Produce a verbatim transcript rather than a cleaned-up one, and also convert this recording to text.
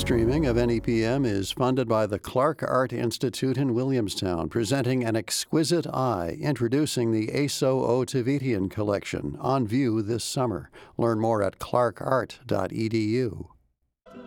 streaming of N E P M is funded by the Clark Art Institute in Williamstown, presenting An Exquisite Eye, introducing the Aso O. Tavitian collection, on view this summer. Learn more at clark art dot e d u.